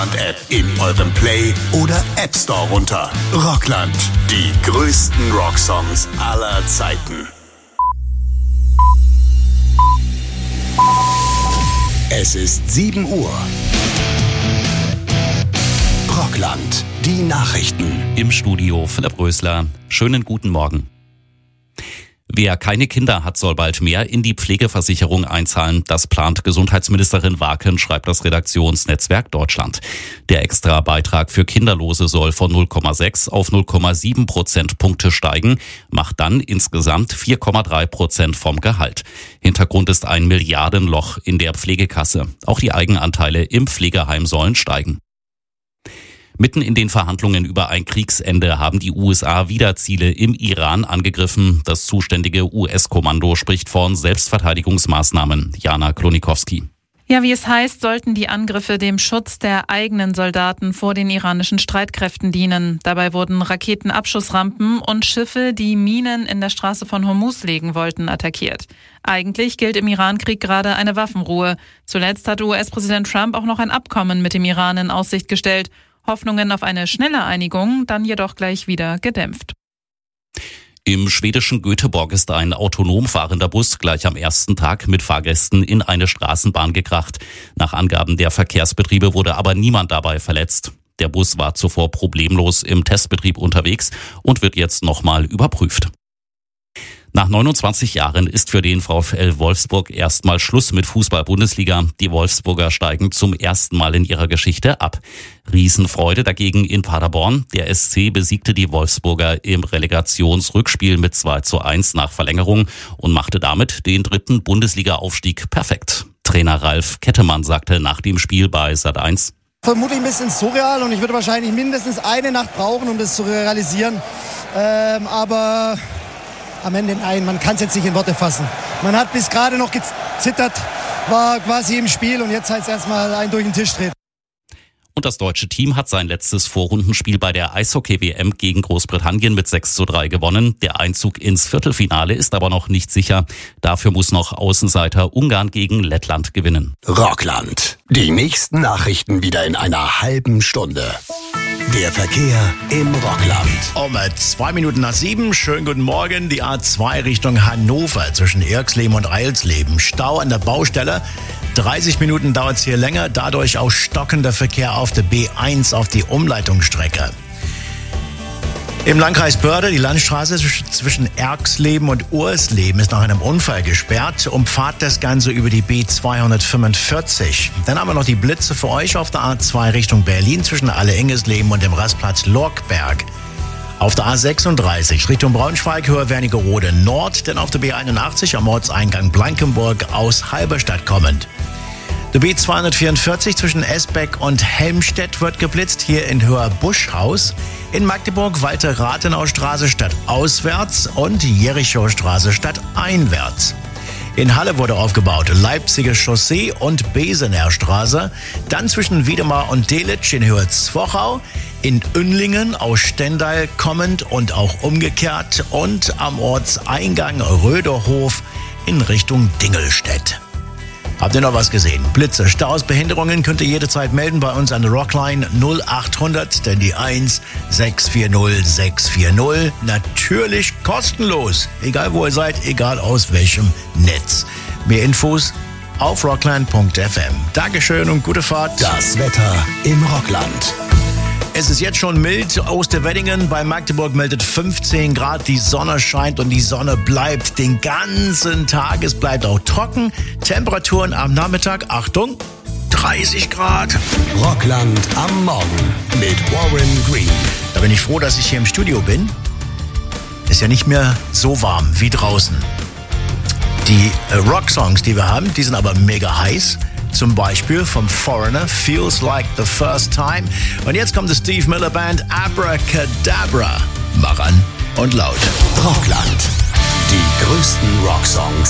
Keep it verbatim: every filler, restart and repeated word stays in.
App in eurem Play- oder App Store runter. Rockland, die größten Rocksongs aller Zeiten. Es ist sieben Uhr. Rockland, die Nachrichten. Im Studio Philipp Rösler. Schönen guten Morgen. Wer keine Kinder hat, soll bald mehr in die Pflegeversicherung einzahlen. Das plant Gesundheitsministerin Waken, schreibt das Redaktionsnetzwerk Deutschland. Der Extra-Beitrag für Kinderlose soll von null Komma sechs auf null Komma sieben Prozentpunkte steigen, macht dann insgesamt vier Komma drei Prozent vom Gehalt. Hintergrund ist ein Milliardenloch in der Pflegekasse. Auch die Eigenanteile im Pflegeheim sollen steigen. Mitten in den Verhandlungen über ein Kriegsende haben die U S A wieder Ziele im Iran angegriffen. Das zuständige U S-Kommando spricht von Selbstverteidigungsmaßnahmen. Jana Klonikowski. Ja, wie es heißt, sollten die Angriffe dem Schutz der eigenen Soldaten vor den iranischen Streitkräften dienen. Dabei wurden Raketenabschussrampen und Schiffe, die Minen in der Straße von Hormuz legen wollten, attackiert. Eigentlich gilt im Irankrieg gerade eine Waffenruhe. Zuletzt hatte U S-Präsident Trump auch noch ein Abkommen mit dem Iran in Aussicht gestellt. Hoffnungen auf eine schnelle Einigung, dann jedoch gleich wieder gedämpft. Im schwedischen Göteborg ist ein autonom fahrender Bus gleich am ersten Tag mit Fahrgästen in eine Straßenbahn gekracht. Nach Angaben der Verkehrsbetriebe wurde aber niemand dabei verletzt. Der Bus war zuvor problemlos im Testbetrieb unterwegs und wird jetzt nochmal überprüft. Nach neunundzwanzig Jahren ist für den VfL Wolfsburg erstmal Schluss mit Fußball-Bundesliga. Die Wolfsburger steigen zum ersten Mal in ihrer Geschichte ab. Riesenfreude dagegen in Paderborn. Der S C besiegte die Wolfsburger im Relegationsrückspiel mit zwei zu eins nach Verlängerung und machte damit den dritten Bundesliga-Aufstieg perfekt. Trainer Ralf Kettemann sagte nach dem Spiel bei Sat eins: Vermutlich ein bisschen surreal und ich würde wahrscheinlich mindestens eine Nacht brauchen, um das zu realisieren. Ähm, aber am Ende nein, man kann es jetzt nicht in Worte fassen. Man hat bis gerade noch gezittert, war quasi im Spiel und jetzt heißt es erstmal ein durch den Tisch treten. Und das deutsche Team hat sein letztes Vorrundenspiel bei der Eishockey-W M gegen Großbritannien mit sechs zu drei gewonnen. Der Einzug ins Viertelfinale ist aber noch nicht sicher. Dafür muss noch Außenseiter Ungarn gegen Lettland gewinnen. Rockland, die nächsten Nachrichten wieder in einer halben Stunde. Der Verkehr im Rockland. Um zwei Minuten nach sieben, schönen guten Morgen. Die A zwei Richtung Hannover zwischen Irxleben und Eilsleben. Stau an der Baustelle. dreißig Minuten dauert es hier länger. Dadurch auch stockender Verkehr auf der B eins auf die Umleitungsstrecke. Im Landkreis Börde, die Landstraße zwischen Erxleben und Ursleben ist nach einem Unfall gesperrt. Umfahrt das Ganze über die B zweihundertfünfundvierzig. Dann haben wir noch die Blitze für euch auf der A zwei Richtung Berlin zwischen Alle-Ingesleben und dem Rastplatz Lorkberg. Auf der A sechsunddreißig Richtung Braunschweig, Höhe Wernigerode Nord, denn auf der B einundachtzig am Ortseingang Blankenburg aus Halberstadt kommend. Der B zweihundertvierundvierzig zwischen Esbeck und Helmstedt wird geblitzt, hier in Höher Buschhaus. In Magdeburg Walter-Rathenau-Straße statt auswärts und Jerichow-Straße statt einwärts. In Halle wurde aufgebaut Leipziger Chaussee und Besener Straße. Dann zwischen Wiedemar und Delitzsch in Höhe Zwochau. In Ünnlingen aus Stendal kommend und auch umgekehrt. Und am Ortseingang Röderhof in Richtung Dingelstedt. Habt ihr noch was gesehen? Blitze, Staus, Behinderungen könnt ihr jederzeit melden bei uns an der Rockline null achthundert, denn die eins sechs vier null sechs vier null. Natürlich kostenlos. Egal wo ihr seid, egal aus welchem Netz. Mehr Infos auf rockline punkt f m. Dankeschön und gute Fahrt. Das Wetter im Rockland. Es ist jetzt schon mild. Osterweddingen bei Magdeburg meldet fünfzehn Grad. Die Sonne scheint und die Sonne bleibt den ganzen Tag. Es bleibt auch trocken. Temperaturen am Nachmittag, Achtung, dreißig Grad. Rockland am Morgen mit Warren Green. Da bin ich froh, dass ich hier im Studio bin. Ist ja nicht mehr so warm wie draußen. Die äh, Rocksongs, die wir haben, die sind aber mega heiß. Zum Beispiel vom Foreigner, Feels Like the First Time. Und jetzt kommt die Steve Miller Band, Abracadabra. Mach an und laut. Rockland, die größten Rocksongs